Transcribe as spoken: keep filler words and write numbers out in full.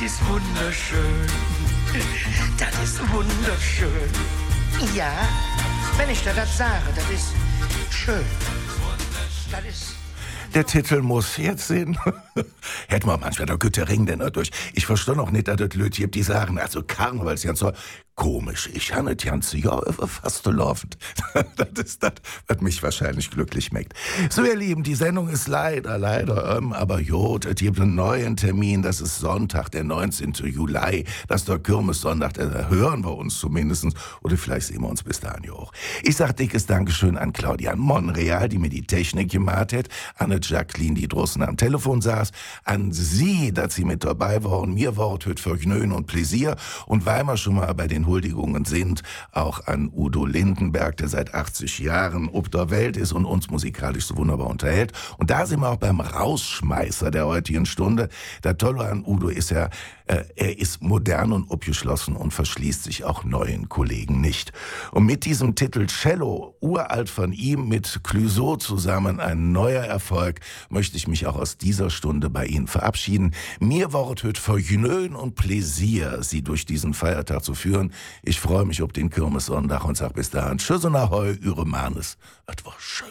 ist wunderschön. Das ist wunderschön. Ja, wenn ich dir das sage, das ist schön. Das ist... Der Titel muss jetzt sehen. Hätten wir manchmal der Güttering denn durch. Ich verstehe noch nicht, dass das Leute gibt, die sagen, also Karnevalsjans so komisch. Ich habe das ganze Jahr über fast laufend. Das ist das, was mich wahrscheinlich glücklich macht. So, ihr Lieben, die Sendung ist leider, leider, ähm, aber jod, es gibt einen neuen Termin. Das ist Sonntag, der neunzehnten Juli. Das ist der Kirmessonntag. Da hören wir uns zumindest. Oder vielleicht sehen wir uns bis dahin ja auch. Ich sag dickes Dankeschön an Claudia Monreal, die mir die Technik gemacht hat. An Jacqueline, die draußen am Telefon saß. An sie, dass sie mit dabei war und mir Wort hört für Gnön und Pläsier. Und weil wir schon mal bei den Huldigungen sind, auch an Udo Lindenberg, der seit achtzig Jahren ob der Welt ist und uns musikalisch so wunderbar unterhält. Und da sind wir auch beim Rausschmeißer der heutigen Stunde. Der Tolle an Udo ist ja, äh, er ist modern und abgeschlossen und verschließt sich auch neuen Kollegen nicht. Und mit diesem Titel Cello, uralt von ihm, mit Clouseau zusammen, ein neuer Erfolg, möchte ich mich auch aus dieser Stunde bei Ihnen verabschieden. Mir Wort hört Vergnügen und Pläsier, Sie durch diesen Feiertag zu führen. Ich freue mich auf den Kirmessonntag und sag bis dahin Tschüss und Ahoi, Ihre Manes. Es war schön.